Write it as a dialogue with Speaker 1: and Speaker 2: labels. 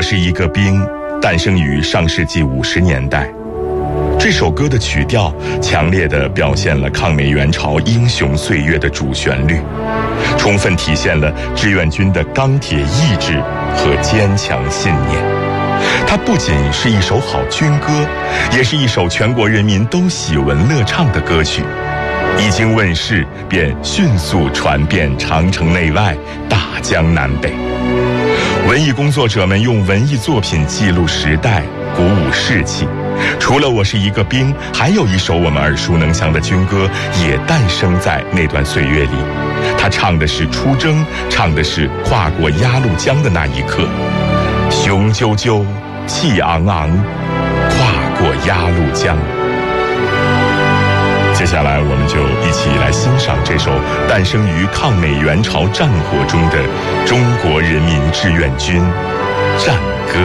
Speaker 1: 我是一个兵，诞生于上世纪50年代。这首歌的曲调强烈地表现了抗美援朝英雄岁月的主旋律，充分体现了志愿军的钢铁意志和坚强信念。它不仅是一首好军歌，也是一首全国人民都喜闻乐唱的歌曲。一经问世，便迅速传遍长城内外、大江南北。文艺工作者们用文艺作品记录时代，鼓舞士气。除了我是一个兵，还有一首我们耳熟能详的军歌也诞生在那段岁月里。它唱的是出征，唱的是跨过鸭绿江的那一刻。雄赳赳，气昂昂，跨过鸭绿江。接下来我们就一起来欣赏这首诞生于抗美援朝战火中的中国人民志愿军战歌。